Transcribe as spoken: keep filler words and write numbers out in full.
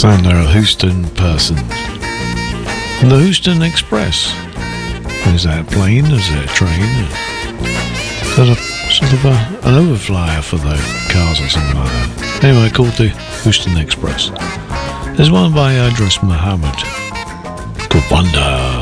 Sound there of Houston person. And the Houston Express. Is that a plane? Is it a train? Is that a sort of a, an overflyer for the cars or something like that? Anyway, called the Houston Express. There's one by Idris Muhammad called Wonder.